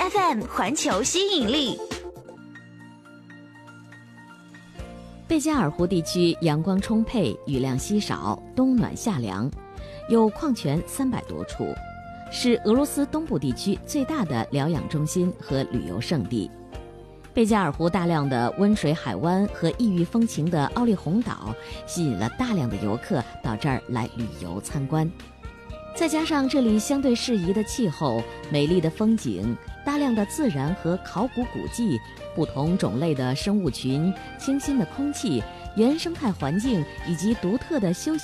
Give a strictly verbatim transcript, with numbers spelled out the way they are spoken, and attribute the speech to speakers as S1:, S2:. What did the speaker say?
S1: F M 环球吸引力。
S2: 贝加尔湖地区阳光充沛，雨量稀少，冬暖夏凉，有矿泉三百多处，是俄罗斯东部地区最大的疗养中心和旅游胜地。贝加尔湖大量的温水海湾和异域风情的奥利洪岛，吸引了大量的游客到这儿来旅游参观。再加上这里相对适宜的气候、美丽的风景、大量的自然和考古古迹、不同种类的生物群、清新的空气、原生态环境以及独特的休闲